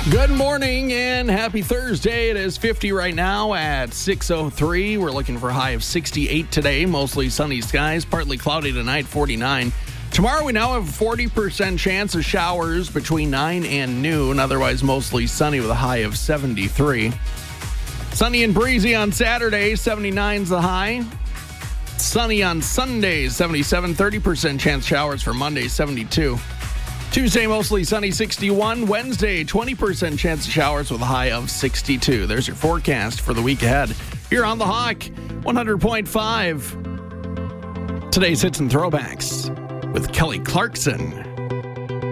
Good morning and happy Thursday. It is 50 right now at 6:03. We're looking for a high of 68 today. Mostly sunny skies, partly cloudy tonight, 49. Tomorrow we now have a 40% chance of showers between 9 and noon. Otherwise mostly sunny with a high of 73. Sunny and breezy on Saturday, 79's the high. Sunny on Sunday, 77. 30% chance showers for Monday, 72. Tuesday, mostly sunny, 61. Wednesday, 20% chance of showers with a high of 62. There's your forecast for the week ahead. Here on The Hawk, 100.5. Today's hits and throwbacks with Kelly Clarkson.